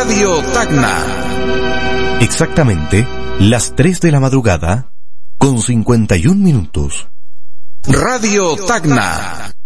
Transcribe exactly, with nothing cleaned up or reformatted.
Radio Tacna. Exactamente las tres de la madrugada con cincuenta y un minutos. Radio Tacna.